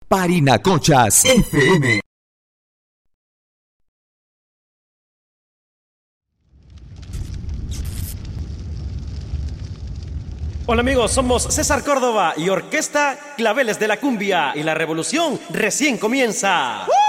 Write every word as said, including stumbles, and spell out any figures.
Parinacochas F M. Hola amigos, somos César Córdoba y Orquesta Claveles de la Cumbia y la revolución recién comienza. ¡Uh!